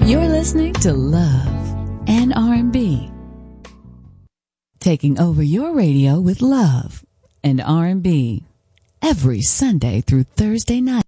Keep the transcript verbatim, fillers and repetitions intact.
You're listening to Love and R and B. Taking over your radio with Love and R and B every Sunday through Thursday night.